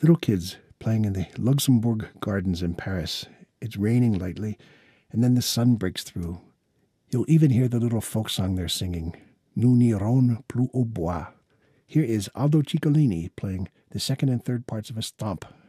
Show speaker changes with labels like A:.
A: Little kids playing in the Luxembourg Gardens in Paris. It's raining lightly, and then the sun breaks through. You'll even hear the little folk song they're singing, Nous n'irons plus au bois. Here is Aldo Ciccolini playing the second and third parts of a stomp